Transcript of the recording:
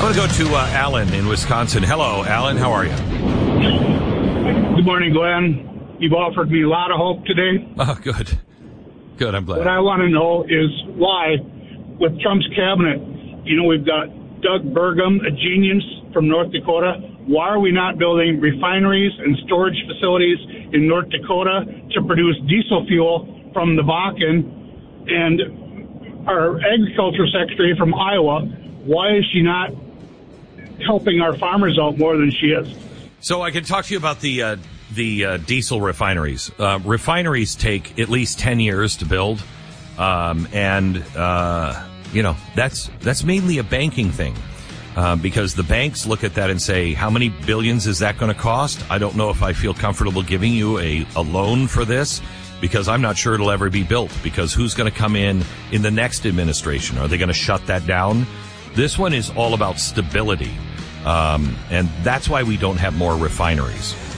want to go to Alan in Wisconsin. Hello, Alan. How are you? Good morning, Glenn. You've offered me a lot of hope today. Oh, good. Good, I'm glad. What I want to know is why, with Trump's cabinet, we've got Doug Burgum, a genius from North Dakota. Why are we not building refineries and storage facilities in North Dakota to produce diesel fuel from the Bakken? And our agriculture secretary from Iowa, why is she not helping our farmers out more than she is? So I can talk to you about the diesel refineries. Refineries take at least 10 years to build. That's mainly a banking thing. Because the banks look at that and say, how many billions is that going to cost? I don't know if I feel comfortable giving you a loan for this, because I'm not sure it'll ever be built, because who's going to come in the next administration? Are they going to shut that down? This one is all about stability. And that's why we don't have more refineries.